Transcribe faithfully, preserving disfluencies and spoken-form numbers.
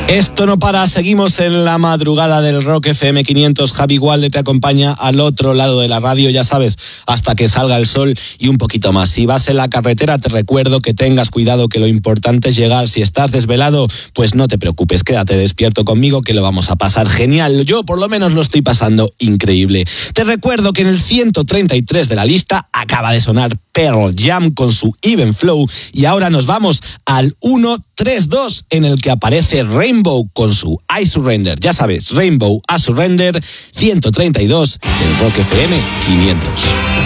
Esto no para, seguimos en la madrugada del Rock F M quinientos. Javi Gualde te acompaña al otro lado de la radio, ya sabes, hasta que salga el sol y un poquito más. Si vas en la carretera, te recuerdo que tengas cuidado, que lo importante es llegar. Si estás desvelado, pues no te preocupes, quédate despierto conmigo, que lo vamos a pasar genial. Yo por lo menos lo estoy pasando increíble. Te recuerdo que en el ciento treinta y tres de la lista acaba de sonar Pearl Jam con su Even Flow, y ahora nos vamos al ciento treinta y dos, en el que aparece Rainbow con su I Surrender. Ya sabes, Rainbow, I Surrender, ciento treinta y dos del Rock F M quinientos.